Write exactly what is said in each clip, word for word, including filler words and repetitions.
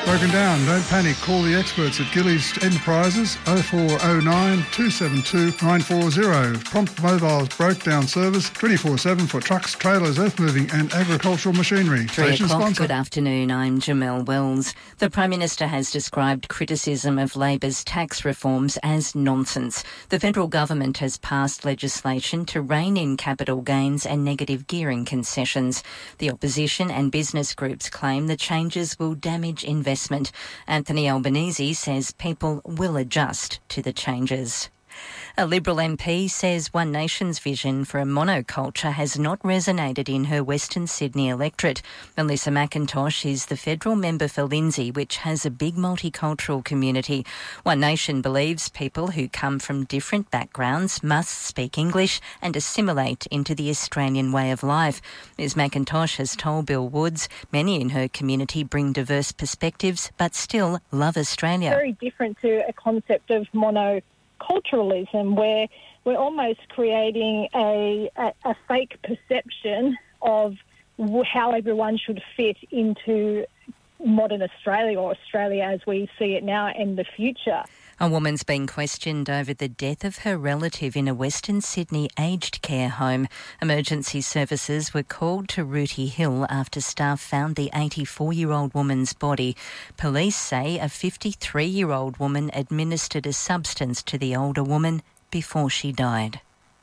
Broken down, don't panic. Call the experts at Gillies Enterprises oh four oh nine, two seven two, nine four zero. Prompt Mobile's broke down service twenty-four seven for trucks, trailers, earth moving and agricultural machinery. Three Station o'clock, sponsor. good afternoon, I'm Jamelle Wells. The Prime Minister has described criticism of Labor's tax reforms as nonsense. The federal government has passed legislation to rein in capital gains and negative gearing concessions. The opposition and business groups claim the changes will damage investment. Anthony Albanese says people will adjust to the changes. A Liberal M P says One Nation's vision for a monoculture has not resonated in her Western Sydney electorate. Melissa McIntosh is the federal member for Lindsay, which has a big multicultural community. One Nation believes people who come from different backgrounds must speak English and assimilate into the Australian way of life. Miz McIntosh has told Bill Woods many in her community bring diverse perspectives but still love Australia. Very different to a concept of mono culturalism, where we're almost creating a, a, a fake perception of how everyone should fit into modern Australia, or Australia as we see it now in the future. A woman's been questioned over the death of her relative in a Western Sydney aged care home. Emergency services were called to Rooty Hill after staff found the eighty-four-year-old woman's body. Police say a fifty-three-year-old woman administered a substance to the older woman before she died.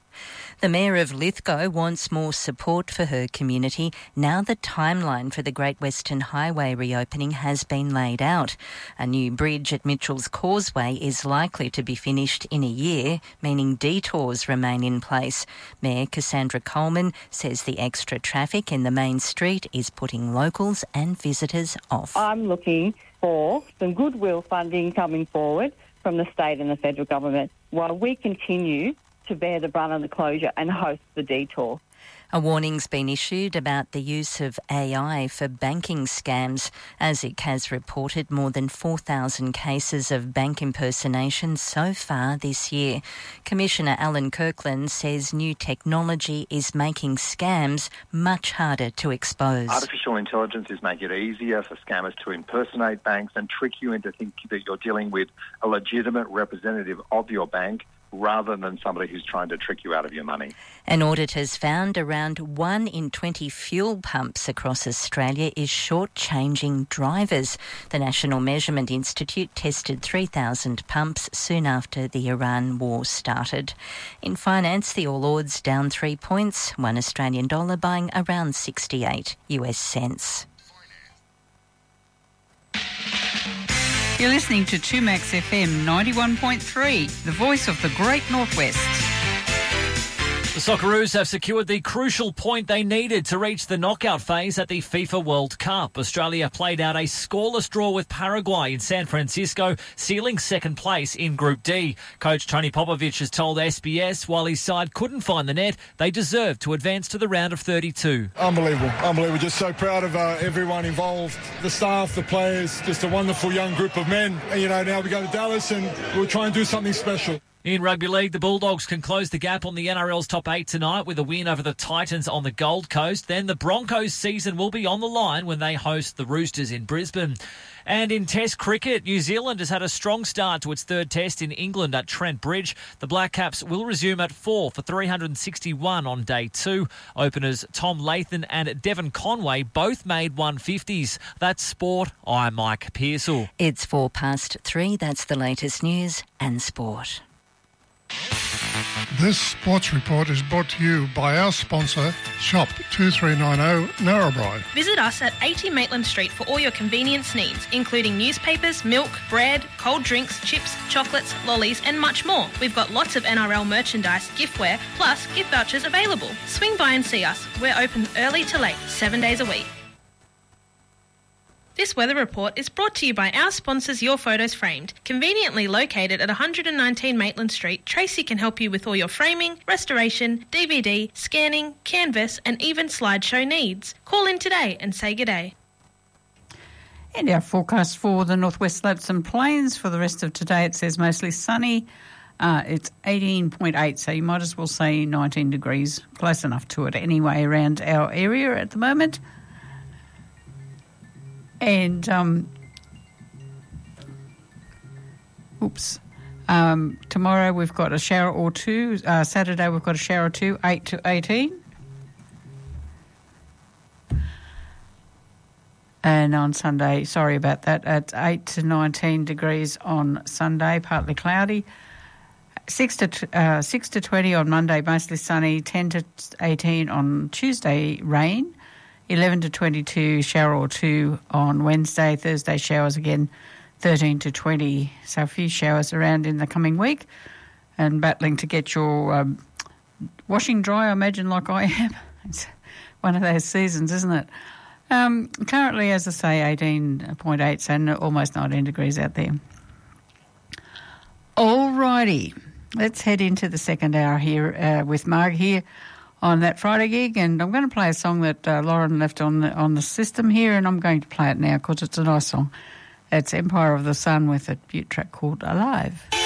The Mayor of Lithgow wants more support for her community now the timeline for the Great Western Highway reopening has been laid out. A new bridge at Mitchell's Causeway is likely to be finished in a year, meaning detours remain in place. Mayor Cassandra Coleman says the extra traffic in the main street is putting locals and visitors off. I'm looking for some goodwill funding coming forward from the state and the federal government while we continue to bear the brunt of the closure and host the detour. A warning's been issued about the use of A I for banking scams. ASIC has reported more than four thousand cases of bank impersonation so far this year. Commissioner Alan Kirkland says new technology is making scams much harder to expose. Artificial intelligence is making it easier for scammers to impersonate banks and trick you into thinking that you're dealing with a legitimate representative of your bank, rather than somebody who's trying to trick you out of your money. An audit has found around one in twenty fuel pumps across Australia is short-changing drivers. The National Measurement Institute tested three thousand pumps soon after the Iran war started. In finance, the All Ords down three points, one Australian dollar buying around sixty-eight U S cents. You're listening to two Max F M ninety-one point three, the voice of the Great Northwest. The Socceroos have secured the crucial point they needed to reach the knockout phase at the FIFA World Cup. Australia played out a scoreless draw with Paraguay in San Francisco, sealing second place in Group D. Coach Tony Popovich has told S B S while his side couldn't find the net, they deserved to advance to the round of thirty-two. Unbelievable, unbelievable. Just so proud of uh, everyone involved, the staff, the players, just a wonderful young group of men. And, you know, now we go to Dallas and we'll try and do something special. In Rugby League, the Bulldogs can close the gap on the N R L's top eight tonight with a win over the Titans on the Gold Coast. Then the Broncos' season will be on the line when they host the Roosters in Brisbane. And in Test cricket, New Zealand has had a strong start to its third Test in England at Trent Bridge. The Black Caps will resume at four for three hundred sixty-one on day two. Openers Tom Latham and Devon Conway both made one fifties. That's sport. I'm Mike Pearsall. It's four past three. That's the latest news and sport. This sports report is brought to you by our sponsor, Shop two three nine zero Narrabri. Visit us at eighty Maitland Street for all your convenience needs, including newspapers, milk, bread, cold drinks, chips, chocolates, lollies and much more. We've got lots of N R L merchandise, giftware, plus gift vouchers available. Swing by and see us. We're open early to late, seven days a week. This weather report is brought to you by our sponsors Your Photos Framed. Conveniently located at one hundred nineteen Maitland Street, Tracy can help you with all your framing, restoration, D V D, scanning, canvas and even slideshow needs. Call in today and say g'day. And our forecast for the Northwest Slopes and Plains for the rest of today, it says mostly sunny. Uh, it's eighteen point eight, so you might as well say nineteen degrees, close enough to it anyway around our area at the moment. And um, Oops. Um, tomorrow we've got a shower or two. Uh, Saturday we've got a shower or two, eight to eighteen. And on Sunday, sorry about that, at eight to nineteen degrees on Sunday, partly cloudy. six to uh, six to twenty on Monday, mostly sunny. ten to eighteen on Tuesday, rain. eleven to twenty-two, shower or two on Wednesday. Thursday, showers again, thirteen to twenty. So a few showers around in the coming week. And battling to get your um, washing dry, I imagine, like I am. It's one of those seasons, isn't it? Um, currently, as I say, eighteen point eight, so almost nineteen degrees out there. All righty, let's head into the second hour here uh, with Marg here on That Friday Gig, and I'm going to play a song that uh, Lauren left on the, on the system here, and I'm going to play it now because it's a nice song. It's Empire of the Sun with a beaut track called Alive.